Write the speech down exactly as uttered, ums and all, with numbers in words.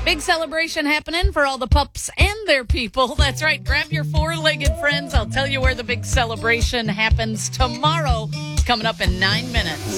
Big celebration happening for all the pups and their people. That's right. Grab your four-legged friends. I'll tell you where the big celebration happens tomorrow. It's coming up in nine minutes.